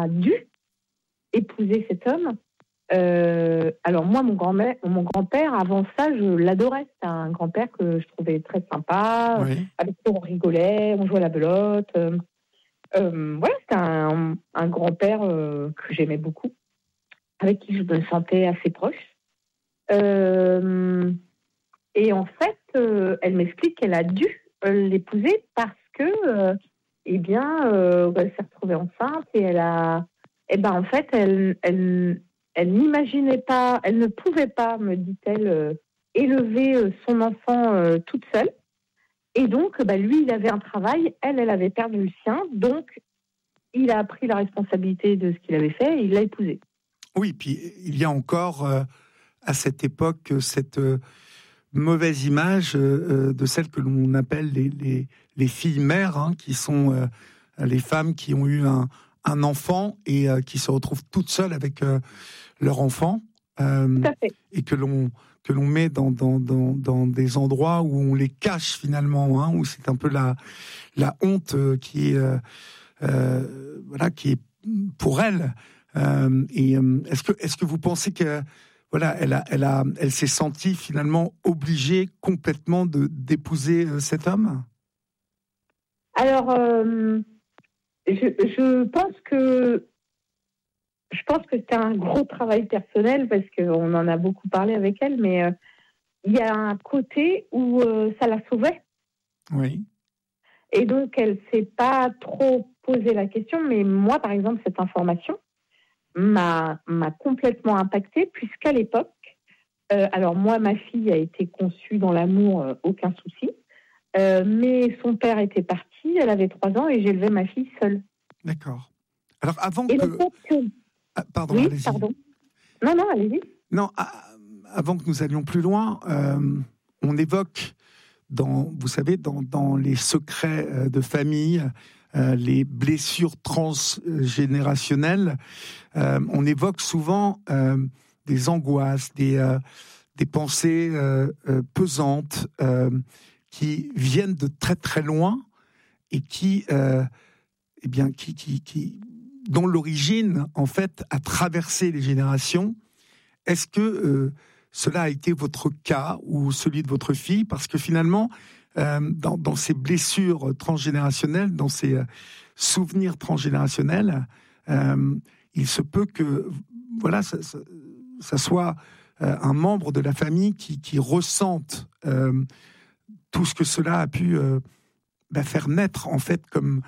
dû épouser cet homme. Alors moi, mon grand-père, avant ça, je l'adorais. C'était un grand-père que je trouvais très sympa, Oui. avec qui on rigolait, on jouait à la belote. Voilà, c'était un grand-père que j'aimais beaucoup, avec qui je me sentais assez proche. Et en fait, elle m'explique qu'elle a dû l'épouser parce que, elle s'est retrouvée enceinte et en fait, elle n'imaginait pas, elle ne pouvait pas, me dit-elle, élever son enfant toute seule. Et donc, lui, il avait un travail, elle avait perdu le sien, donc il a pris la responsabilité de ce qu'il avait fait et il l'a épousée. Oui, puis il y a encore à cette époque cette mauvaise image de celles que l'on appelle les filles mères, hein, qui sont les femmes qui ont eu un enfant et qui se retrouvent toutes seules avec leur enfant, Tout à fait. et que l'on met dans des endroits où on les cache finalement, hein, où c'est un peu la honte qui est pour elle. Est-ce que vous pensez que voilà, elle s'est sentie finalement obligée complètement d'épouser cet homme? Alors, je pense que c'était un gros travail personnel parce qu'on en a beaucoup parlé avec elle, mais il y a un côté où ça la sauvait. Oui. Et donc, elle ne s'est pas trop posé la question. Mais moi, par exemple, cette information m'a complètement impactée, puisqu'à l'époque, alors moi, ma fille a été conçue dans l'amour, aucun souci. Mais son père était parti, elle avait 3 ans et j'élevais ma fille seule. D'accord. Alors avant Et que... le fait que... pardon, Oui, allez-y. pardon. Non, allez-y. Non, avant que nous allions plus loin, on évoque vous savez, dans les secrets de famille, les blessures transgénérationnelles, on évoque souvent des angoisses, des pensées pesantes qui viennent de très très loin et qui dont l'origine en fait a traversé les générations. Est-ce que cela a été votre cas ou celui de votre fille? Parce que finalement, dans ces blessures transgénérationnelles, dans ces souvenirs transgénérationnels, il se peut que voilà, ça soit un membre de la famille qui ressente tout ce que cela a pu faire naître en fait comme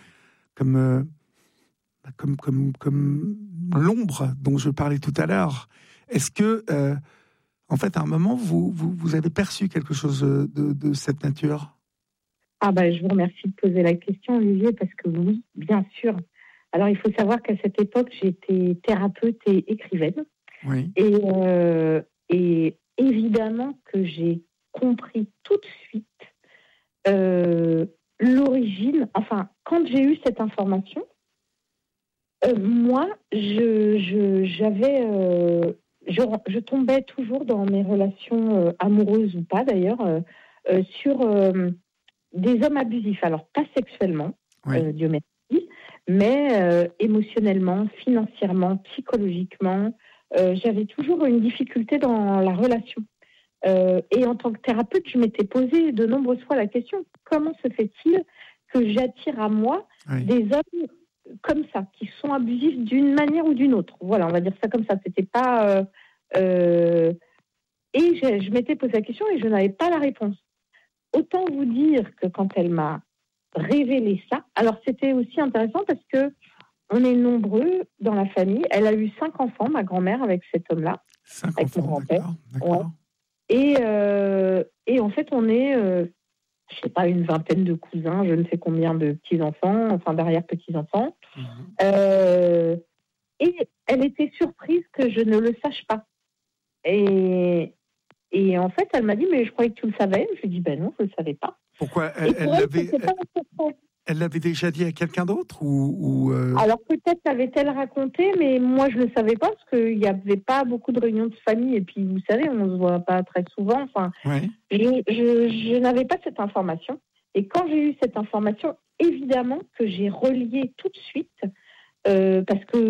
l'ombre dont je parlais tout à l'heure. Est-ce que en fait, à un moment, vous avez perçu quelque chose de cette nature? Je vous remercie de poser la question, Olivier, parce que oui, bien sûr. Alors, il faut savoir qu'à cette époque, j'étais thérapeute et écrivaine. Oui. Et évidemment que j'ai compris tout de suite l'origine. Enfin, quand j'ai eu cette information, moi, je tombais toujours dans mes relations amoureuses ou pas d'ailleurs sur des hommes abusifs. Alors pas sexuellement, Oui. Dieu merci, mais émotionnellement, financièrement, psychologiquement. J'avais toujours une difficulté dans la relation. Et en tant que thérapeute, je m'étais posé de nombreuses fois la question, comment se fait-il que j'attire à moi des hommes comme ça, qui sont abusifs d'une manière ou d'une autre? Voilà, on va dire ça comme ça. C'était pas... et je m'étais posé la question et je n'avais pas la réponse. Autant vous dire que quand elle m'a révélé ça, alors c'était aussi intéressant parce que on est nombreux dans la famille. Elle a eu 5 enfants, ma grand-mère, avec cet homme-là, 5 avec enfants, mon grand-père. d'accord. Ouais. Et en fait, on est, je sais pas, une vingtaine de cousins, je ne sais combien de petits-enfants, enfin d'arrière-petits-enfants. Et elle était surprise que je ne le sache pas. Et en fait, elle m'a dit, mais je croyais que tu le savais. Je lui ai dit, non, je ne le savais pas. Pourquoi elle l'avait déjà dit à quelqu'un d'autre ou Alors peut-être l'avait-elle raconté, mais moi je ne le savais pas parce qu'il n'y avait pas beaucoup de réunions de famille. Et puis vous savez, on ne se voit pas très souvent. Enfin, je n'avais pas cette information. Et quand j'ai eu cette information, évidemment que j'ai relié tout de suite parce que